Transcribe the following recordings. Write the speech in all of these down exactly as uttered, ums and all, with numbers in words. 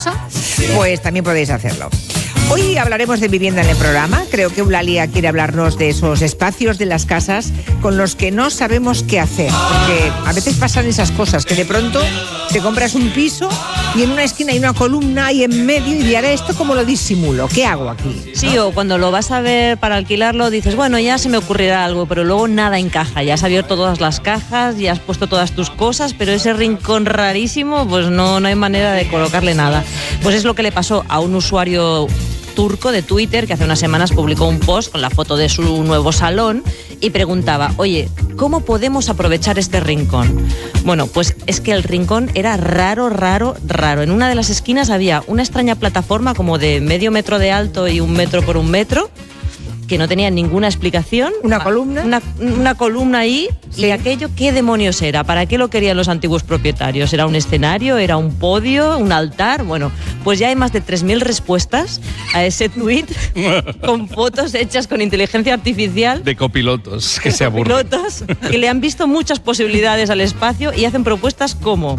pues también podéis hacerlo. Hoy hablaremos de vivienda en el programa. Creo que Eulalia quiere hablarnos de esos espacios de las casas con los que no sabemos qué hacer. Porque a veces pasan esas cosas, que de pronto te compras un piso y en una esquina hay una columna y en medio, y ahora esto cómo lo disimulo, ¿qué hago aquí? Sí, ¿no? O cuando lo vas a ver para alquilarlo dices, bueno, ya se me ocurrirá algo, pero luego nada encaja. Ya has abierto todas las cajas, ya has puesto todas tus cosas, pero ese rincón rarísimo, pues no, no hay manera de colocarle nada. Pues es lo que le pasó a un usuario turco de Twitter que hace unas semanas publicó un post con la foto de su nuevo salón y preguntaba, oye, ¿cómo podemos aprovechar este rincón? Bueno, pues es que el rincón era raro, raro, raro. En una de las esquinas había una extraña plataforma como de medio metro de alto y un metro por un metro, que no tenía ninguna explicación. ¿Una columna? Una, una columna ahí, sí. Y aquello, ¿qué demonios era? ¿Para qué lo querían los antiguos propietarios? ¿Era un escenario? ¿Era un podio? ¿Un altar? Bueno, pues ya hay más de tres mil respuestas a ese tuit con fotos hechas con inteligencia artificial. De copilotos que se aburren. Copilotos que le han visto muchas posibilidades al espacio y hacen propuestas como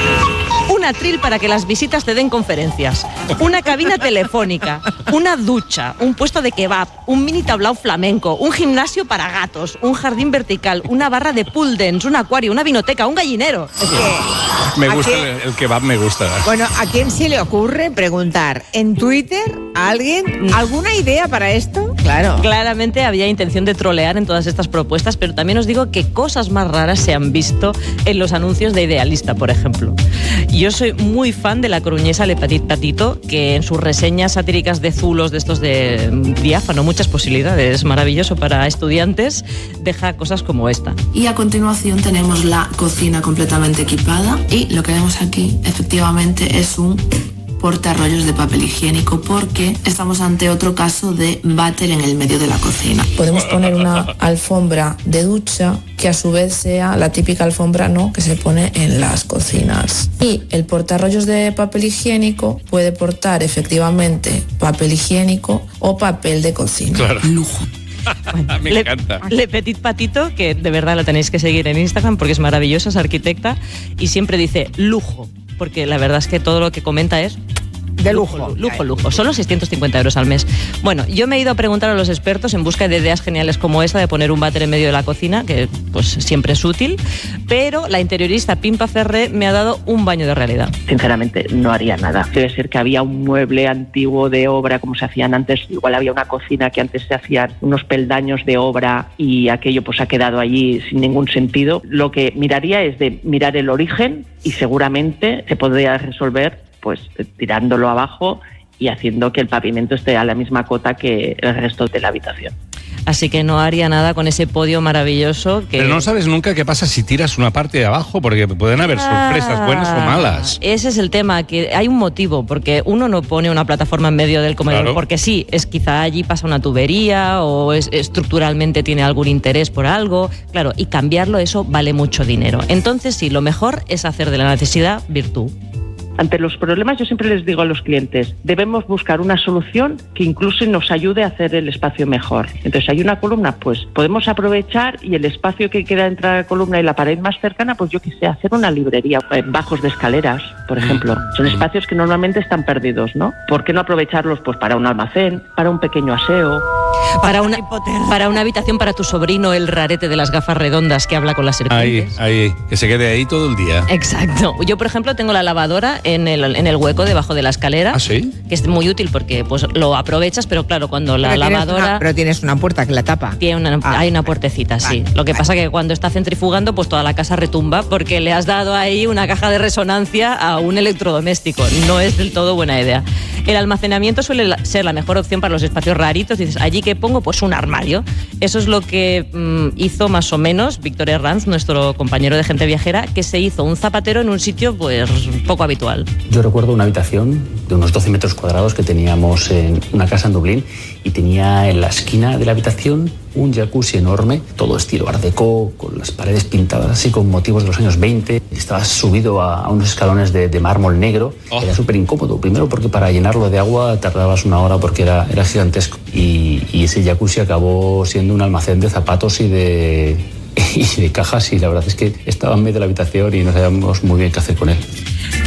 un atril para que las visitas te den conferencias, una cabina telefónica, una ducha, un puesto de kebab, un mini tablao flamenco, un gimnasio para gatos, un jardín vertical, una barra de pool dance, un acuario, una vinoteca, un gallinero. Es que, me gusta quién, el, el kebab, me gusta. Bueno, ¿a quién se le ocurre preguntar en Twitter a alguien alguna idea para esto? Claro. Claramente había intención de trolear en todas estas propuestas, pero también os digo que cosas más raras se han visto en los anuncios de Idealista, por ejemplo. Yo soy muy fan de la coruñesa Le Petit Patito, que en sus reseñas satíricas de zulos de estos de diáfano, muchas posibilidades, maravilloso para estudiantes, deja cosas como esta. Y a continuación tenemos la cocina completamente equipada y lo que vemos aquí efectivamente es un portarrollos de papel higiénico, porque estamos ante otro caso de váter en el medio de la cocina. Podemos poner una alfombra de ducha que a su vez sea la típica alfombra no que se pone en las cocinas. Y el portarrollos de papel higiénico puede portar efectivamente papel higiénico o papel de cocina. Claro. Lujo. Bueno, me Le, encanta. Le Petit Patito, que de verdad la tenéis que seguir en Instagram porque es maravillosa, es arquitecta y siempre dice lujo, porque la verdad es que todo lo que comenta es de lujo. Lujo, lujo. Solo seiscientos cincuenta euros al mes. Bueno, yo me he ido a preguntar a los expertos en busca de ideas geniales como esta de poner un váter en medio de la cocina, que pues siempre es útil, pero la interiorista Pimpa Ferré me ha dado un baño de realidad. Sinceramente, no haría nada. Debe ser que había un mueble antiguo de obra, como se hacían antes. Igual había una cocina que antes se hacían unos peldaños de obra y aquello pues ha quedado allí sin ningún sentido. Lo que miraría es de mirar el origen y seguramente se podría resolver pues tirándolo abajo y haciendo que el pavimento esté a la misma cota que el resto de la habitación. Así que no haría nada con ese podio maravilloso que... Pero no sabes nunca qué pasa si tiras una parte de abajo, porque pueden haber ah, sorpresas buenas o malas. Ese es el tema, que hay un motivo, porque uno no pone una plataforma en medio del comedor, claro. Porque sí, es quizá allí pasa una tubería o es, estructuralmente tiene algún interés por algo, claro, y cambiarlo eso vale mucho dinero. Entonces sí, lo mejor es hacer de la necesidad virtud. Ante los problemas yo siempre les digo a los clientes, debemos buscar una solución que incluso nos ayude a hacer el espacio mejor. Entonces hay una columna, pues podemos aprovechar y el espacio que queda entre la columna y la pared más cercana, pues yo qué sé, hacer una librería, bajos de escaleras, por ejemplo. Son espacios que normalmente están perdidos, ¿no? ¿Por qué no aprovecharlos pues para un almacén, para un pequeño aseo? Para una, para una habitación para tu sobrino, el rarete de las gafas redondas que habla con las serpientes. Ahí, ahí, que se quede ahí todo el día. Exacto. Yo, por ejemplo, tengo la lavadora en el, en el hueco debajo de la escalera. ¿Ah, sí? Que es muy útil porque pues lo aprovechas, pero claro, cuando la pero lavadora... Una, pero tienes una puerta que la tapa. Tiene una, ah, hay una puertecita, vale, sí. Lo que vale. pasa que cuando está centrifugando, pues toda la casa retumba porque le has dado ahí una caja de resonancia a un electrodoméstico. No es del todo buena idea. El almacenamiento suele ser la mejor opción para los espacios raritos. Dices, allí que pongo, pues un armario. Eso es lo que mmm, hizo más o menos Víctor Herranz, nuestro compañero de Gente Viajera, que se hizo un zapatero en un sitio pues poco habitual. Yo recuerdo una habitación de unos doce metros cuadrados que teníamos en una casa en Dublín y tenía en la esquina de la habitación un jacuzzi enorme, todo estilo art déco, con las paredes pintadas así con motivos de los años veinte. Estabas subido a, a unos escalones de, de mármol negro. Oh. Era súper incómodo. Primero porque para llenarlo de agua tardabas una hora porque era, era gigantesco. Y, y ese jacuzzi acabó siendo un almacén de zapatos y de, y de cajas, y la verdad es que estaba en medio de la habitación y no sabíamos muy bien qué hacer con él.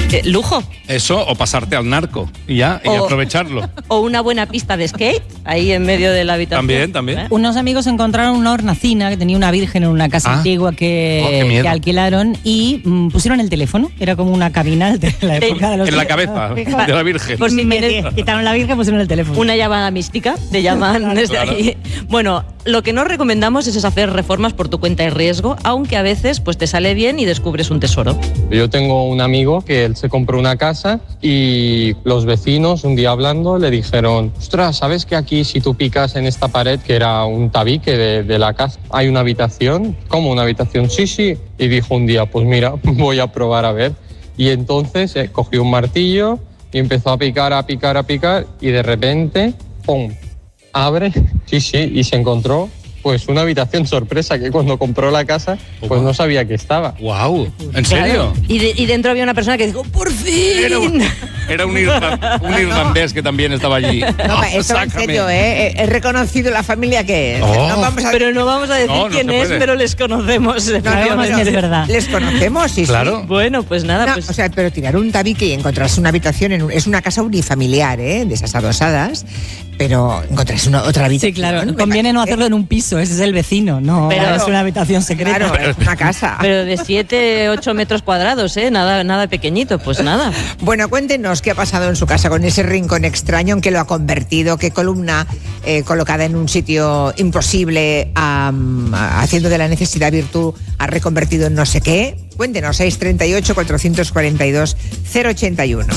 Eh, lujo. Eso, o pasarte al narco y ya, y O- aprovecharlo. O una buena pista de skate ahí en medio de la habitación. También, también. ¿Eh? Unos amigos encontraron una hornacina que tenía una virgen en una casa Ah. antigua Oh, qué que, miedo. que alquilaron y mm, pusieron el teléfono. Era como una cabina de la Sí. época de los En la cabeza de la Virgen. Por si Me- tienes Quitaron la virgen, pusieron el teléfono. una llamada mística, te llaman desde Claro. ahí. Bueno, lo que no recomendamos es hacer reformas por tu cuenta y riesgo, aunque a veces pues te sale bien y descubres un tesoro. Yo tengo un amigo que él se compró una casa y los vecinos un día hablando le dijeron, ostras, ¿sabes que aquí si tú picas en esta pared, que era un tabique de, de la casa, hay una habitación? ¿Cómo una habitación? Sí, sí. Y dijo un día, pues mira, voy a probar a ver. Y entonces eh, cogió un martillo y empezó a picar, a picar, a picar y de repente, ¡pum!, abre, sí, sí, y se encontró pues una habitación sorpresa que cuando compró la casa pues no sabía que estaba. ¡Wow! ¿En serio? Y, de- y dentro había una persona que dijo, ¡por fin! Era un, era un, irla- un irlandés que también estaba allí. No, Ah, esto va en sácame. serio, ¿eh? He reconocido la familia que es. Oh. No vamos a Pero no vamos a decir No, no quién se es, puede. pero les conocemos. No, no, efectivamente. no, es verdad. Les conocemos, sí, sí. Claro. Bueno, pues nada, No, pues o sea, pero tirar un tabique y encontrarse una habitación en un- es una casa unifamiliar, ¿eh? De esas adosadas, pero encontrarse una, otra habitación. Sí, claro. me Conviene no parece- hacerlo en un piso, ese es el vecino, no Pero- es una habitación secreta. Claro, es una casa. pero de siete, ocho metros cuadrados, ¿eh? Nada, nada pequeñito, pues nada. Bueno, cuéntenos qué ha pasado en su casa con ese rincón extraño, en qué lo ha convertido, qué columna eh, colocada en un sitio imposible, am, haciendo de la necesidad virtud, ha reconvertido en no sé qué. Cuéntenos, seis tres ocho, cuatro cuatro dos, cero ocho uno.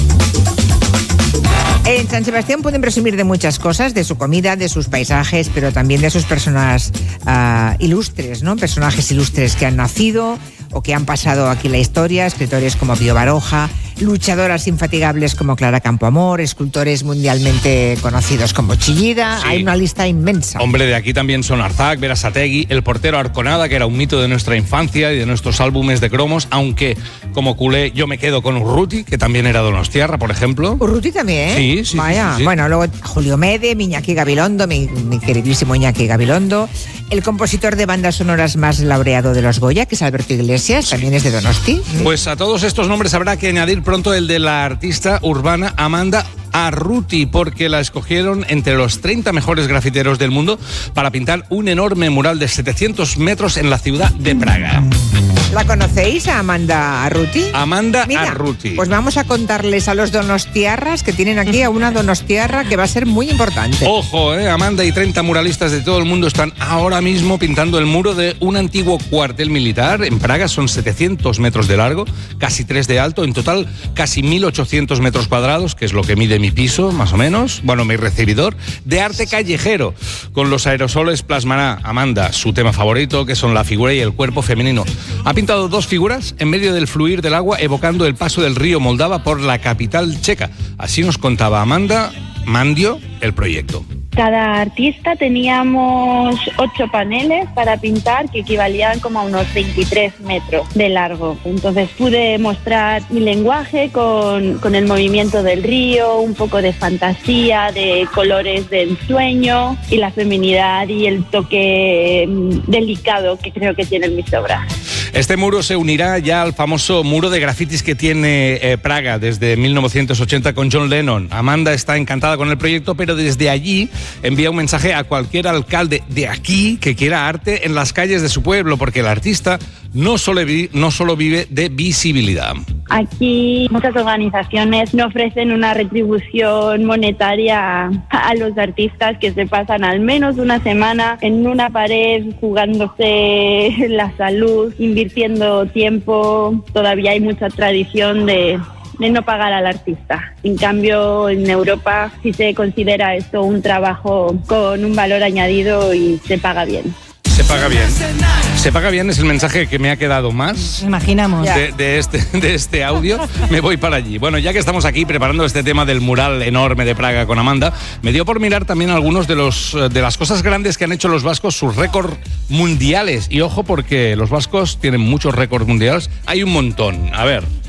En San Sebastián pueden presumir de muchas cosas, de su comida, de sus paisajes, pero también de sus personas ah, ilustres, ¿no? Personajes ilustres que han nacido o que han pasado aquí la historia, escritores como Pío Baroja, luchadoras infatigables como Clara Campoamor, escultores mundialmente conocidos como Chillida. Sí. Hay una lista inmensa. Hombre, de aquí también son Arzac, Berasategui, el portero Arconada, que era un mito de nuestra infancia y de nuestros álbumes de cromos, aunque como culé yo me quedo con Urruti, que también era donostiarra, por ejemplo. Urruti también, ¿eh? Sí, sí, Vaya. sí, sí. Bueno, luego Julio Mede, mi Iñaki Gabilondo, mi, mi queridísimo Iñaki Gabilondo, el compositor de bandas sonoras más laureado de los Goya, que es Alberto Iglesias, también es de Donosti. Pues a todos estos nombres habrá que añadir pronto el de la artista urbana Amanda Arruti, porque la escogieron entre los treinta mejores grafiteros del mundo para pintar un enorme mural de setecientos metros en la ciudad de Praga. ¿La conocéis, a Amanda Arruti? Amanda Mira, Arruti. pues vamos a contarles a los donostiarras que tienen aquí a una donostiarra que va a ser muy importante. Ojo, eh, Amanda y treinta muralistas de todo el mundo están ahora mismo pintando el muro de un antiguo cuartel militar. En Praga son setecientos metros de largo, casi tres de alto, en total casi mil ochocientos metros cuadrados, que es lo que mide mi piso, más o menos, bueno, mi recibidor, de arte callejero. Con los aerosoles plasmará Amanda su tema favorito, que son la figura y el cuerpo femenino. Ha pintado dos figuras en medio del fluir del agua, evocando el paso del río Moldava por la capital checa. Así nos contaba Amanda Mandio el proyecto. Cada artista teníamos ocho paneles para pintar que equivalían como a unos veintitrés metros de largo. Entonces pude mostrar mi lenguaje con, con el movimiento del río, un poco de fantasía, de colores de ensueño y la feminidad y el toque mm, delicado que creo que tienen mis obras. Este muro se unirá ya al famoso muro de grafitis que tiene eh, Praga desde mil novecientos ochenta con John Lennon. Amanda está encantada con el proyecto, pero desde allí envía un mensaje a cualquier alcalde de aquí que quiera arte en las calles de su pueblo, porque el artista no solo, vi- no solo vive de visibilidad. Aquí muchas organizaciones no ofrecen una retribución monetaria a, a los artistas que se pasan al menos una semana en una pared jugándose la salud, invirtiendo tiempo. Todavía hay mucha tradición de, de no pagar al artista. En cambio, en Europa sí se considera esto un trabajo con un valor añadido y se paga bien. Se paga bien. Se paga bien es el mensaje que me ha quedado más Imaginamos. de, de este, de este audio. Me voy para allí. Bueno, ya que estamos aquí preparando este tema del mural enorme de Praga con Amanda, me dio por mirar también algunos de los de las cosas grandes que han hecho los vascos, sus récords mundiales. Y ojo, porque los vascos tienen muchos récords mundiales. Hay un montón. A ver,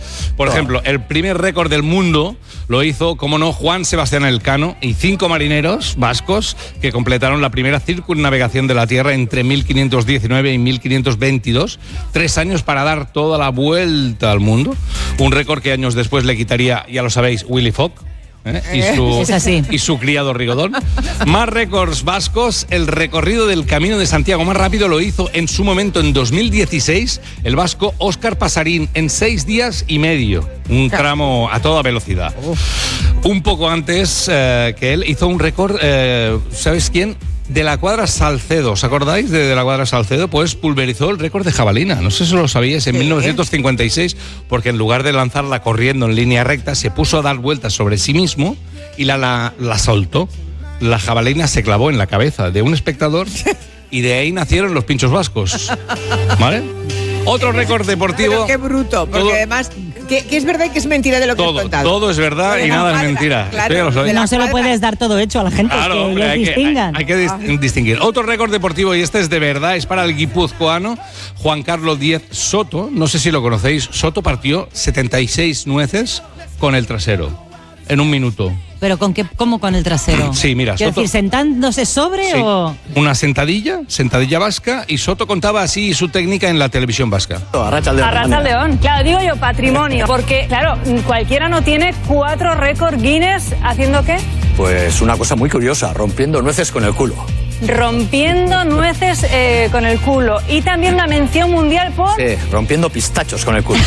Por ejemplo, el primer récord del mundo lo hizo, como no, Juan Sebastián Elcano y cinco marineros vascos que completaron la primera circunnavegación de la Tierra entre mil quinientos diecinueve y mil quinientos veintidós. Tres años para dar toda la vuelta al mundo. Un récord que años después le quitaría, ya lo sabéis, Willy Fogg. ¿Eh? Y, su, es así. y su criado Rigodón. Más récords vascos. El recorrido del Camino de Santiago más rápido lo hizo en su momento, en dos mil dieciséis, el vasco Óscar Pasarín, en seis días y medio. Un tramo a toda velocidad. Uf. Un poco antes eh, que él hizo un récord, eh, ¿sabes quién? De la Cuadra Salcedo. ¿Os acordáis de, de la Cuadra Salcedo? Pues pulverizó el récord de jabalina. No sé si lo sabíais, en ¿Sí? mil novecientos cincuenta y seis, porque en lugar de lanzarla corriendo en línea recta, se puso a dar vueltas sobre sí mismo y la, la, la soltó. La jabalina se clavó en la cabeza de un espectador y de ahí nacieron los pinchos vascos. ¿Vale? Otro récord deportivo. Pero qué bruto, porque todo, además, que, que es verdad y que es mentira de lo que todo, has contado. Todo es verdad y nada cuadra, es mentira. Claro, lo no se lo puedes dar todo hecho a la gente, claro, que hombre, hay distingan. Que, hay, hay que dis- ah. distinguir. Otro récord deportivo, y este es de verdad, es para el guipuzcoano Juan Carlos Díez Soto. No sé si lo conocéis. Soto partió setenta y seis nueces con el trasero en un minuto. ¿Pero con qué, cómo con el trasero? Sí, mira. Quiero decir, ¿sentándose sobre sí. o...? Una sentadilla, sentadilla vasca, y Soto contaba así su técnica en la televisión vasca. Arrachaldeón. Arrachaldeón. Claro, digo yo, patrimonio, porque, claro, cualquiera no tiene cuatro récords Guinness, ¿haciendo qué? Pues una cosa muy curiosa, rompiendo nueces con el culo. Rompiendo nueces eh, con el culo. Y también una mención mundial por... Sí, rompiendo pistachos con el culo.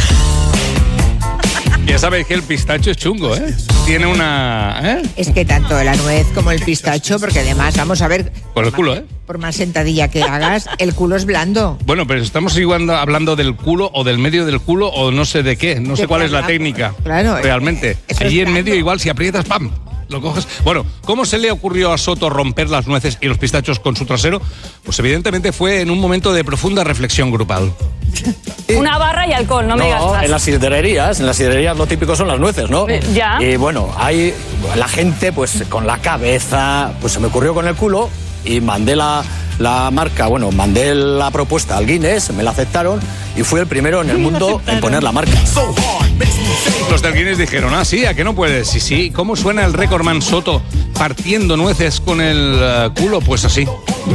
Ya sabéis que el pistacho es chungo, ¿eh? Tiene una... ¿eh? Es que tanto la nuez como el pistacho, porque además, vamos a ver... Por el culo, ¿eh? Por más sentadilla que hagas, el culo es blando. Bueno, pero estamos igual hablando del culo o del medio del culo o no sé de qué. No sé cuál es la técnica. Claro. Realmente. Allí en medio igual si aprietas, ¡pam!, lo coges. Bueno, ¿cómo se le ocurrió a Soto romper las nueces y los pistachos con su trasero? Pues evidentemente fue en un momento de profunda reflexión grupal. Una barra y alcohol, no, no me digas más. En las sidrerías, en las sidrerías lo típico son las nueces, ¿no? Eh, ya. Y bueno, hay la gente pues con la cabeza, pues se me ocurrió con el culo y mandé la, la marca, bueno, mandé la propuesta al Guinness, me la aceptaron y fui el primero en el mundo en poner la marca. Los del Guinness dijeron, ah, sí, ¿a qué no puedes? Sí, sí. ¿Cómo suena el récordman Soto partiendo nueces con el uh, culo? Pues así.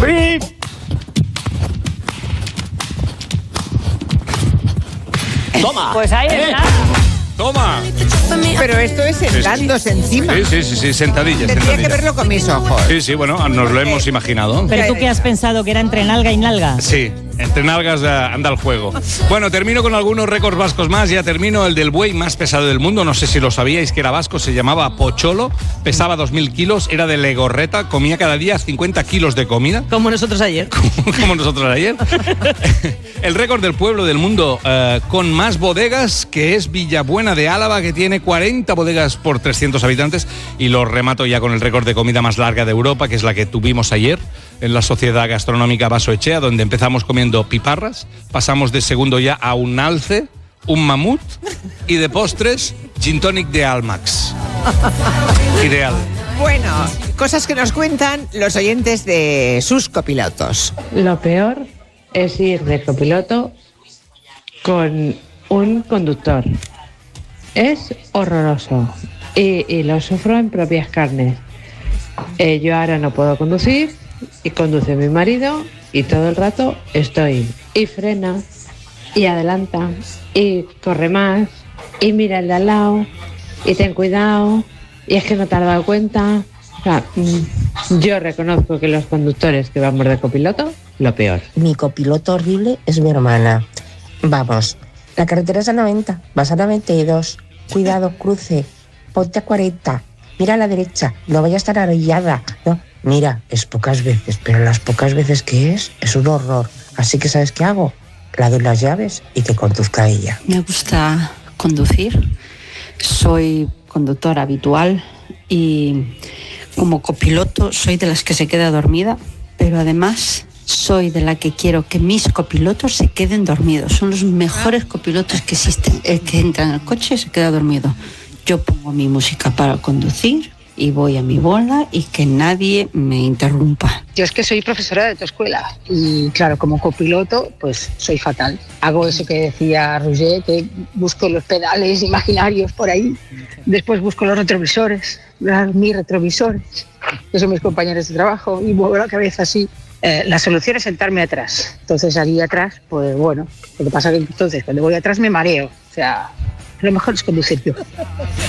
¡Toma! Pues ahí ¿Eh? está. ¡Toma! Pero esto es sentándose encima. Sí, sí, sí, sí, sentadilla. Tendría sentadilla. que verlo con mis ojos. Sí, sí, bueno, nos lo hemos imaginado. ¿Pero tú qué has pensado? ¿Que era entre nalga y nalga? Sí, entre nalgas anda el juego. Bueno, termino con algunos récords vascos más. Ya termino el del buey más pesado del mundo. No sé si lo sabíais que era vasco, se llamaba Pocholo. Pesaba dos mil kilos, era de Legorreta. Comía cada día cincuenta kilos de comida. Como nosotros ayer. Como, como nosotros ayer. El récord del pueblo del mundo eh, con más bodegas, que es Villabuena de Álava, que tiene cuarenta bodegas por trescientos habitantes. Y lo remato ya con el récord de comida más larga de Europa, que es la que tuvimos ayer en la Sociedad Gastronómica Basoechea, donde empezamos comiendo piparras, pasamos de segundo ya a un alce, un mamut y de postres gin tonic de Almax. Ideal. Bueno, cosas que nos cuentan los oyentes de sus copilotos. Lo peor es ir de copiloto con un conductor. Es horroroso y, y lo sufro en propias carnes. Eh, yo ahora no puedo conducir y conduce mi marido y todo el rato estoy y frena y adelanta y corre más y mira el de al lado y ten cuidado y es que no te has dado cuenta. O sea, yo reconozco que los conductores que vamos de copiloto, lo peor. Mi copiloto horrible es mi hermana. Vamos, la carretera es a noventa, vas a noventa y dos. Cuidado, cruce, ponte a cuarenta. Mira a la derecha, no vaya a estar arrollada. No, mira, es pocas veces, pero las pocas veces que es, es un horror. Así que, ¿sabes qué hago? Le doy las llaves y que conduzca ella. Me gusta conducir. Soy conductora habitual y como copiloto soy de las que se queda dormida, pero además soy de la que quiero que mis copilotos se queden dormidos. Son los mejores copilotos que existen. El que entra en el coche se queda dormido. Yo pongo mi música para conducir y voy a mi bola y que nadie me interrumpa. Yo es que soy profesora de autoescuela y claro, como copiloto pues soy fatal. Hago eso que decía Roger, que busco los pedales imaginarios por ahí, después busco los retrovisores, mis retrovisores, que son mis compañeros de trabajo, y muevo la cabeza así. Eh, la solución es sentarme atrás. Entonces allí atrás, pues bueno, lo que pasa es que entonces cuando voy atrás me mareo. O sea, lo mejor es conducir yo.